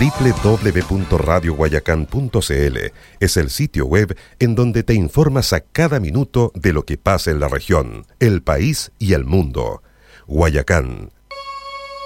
www.radioguayacán.cl es el sitio web en donde te informas a cada minuto de lo que pasa en la región, el país y el mundo. Guayacán,